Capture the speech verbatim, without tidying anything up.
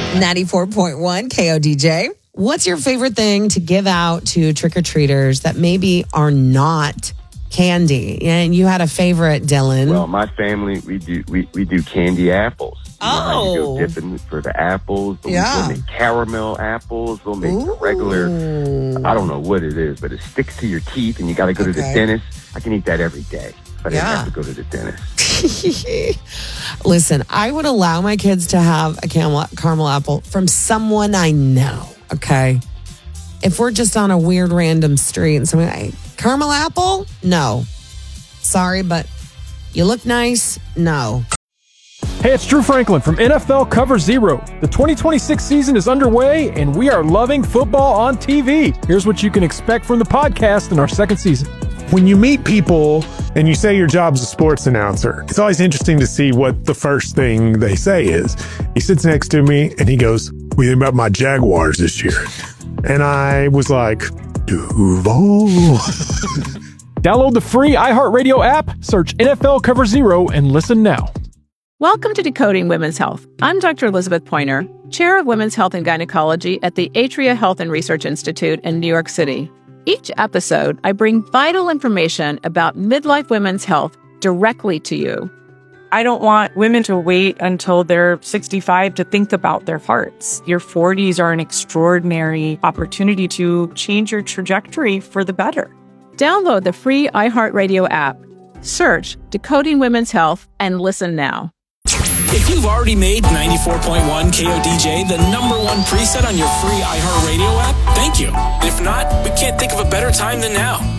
ninety-four point one K O D J. What's your favorite thing to give out to trick-or-treaters that maybe are not candy? And you had a favorite, Dylan. Well, my family, we do we, we do candy apples. You oh. know how you go dipping for the apples. But yeah. We'll make caramel apples. We'll make the regular, I don't know what it is, but it sticks to your teeth and you got to go okay. to the dentist. I can eat that every day, but yeah. I have to go to the dentist. Listen, I would allow my kids to have a caramel, caramel apple from someone I know, okay? If we're just on a weird random street and somebody, hey, caramel apple? No. Sorry, but you look nice? No. Hey, it's Drew Franklin from N F L Cover Zero. The twenty twenty-six season is underway, and we are loving football on T V. Here's what you can expect from the podcast in our second season. When you meet people and you say your job's a sports announcer, it's always interesting to see what the first thing they say is. He sits next to me and he goes, "What do you think about my Jaguars this year?" And I was like, Duval. Download the free iHeartRadio app, search N F L Cover Zero, and listen now. Welcome to Decoding Women's Health. I'm Doctor Elizabeth Pointer, Chair of Women's Health and Gynecology at the Atria Health and Research Institute in New York City. Each episode, I bring vital information about midlife women's health directly to you. I don't want women to wait until they're sixty-five to think about their hearts. Your forties are an extraordinary opportunity to change your trajectory for the better. Download the free iHeartRadio app, search Decoding Women's Health, and listen now. If you've already made ninety-four point one K O D J the number one preset on your free iHeartRadio app, thank you. If not, we can't think of a better time than now.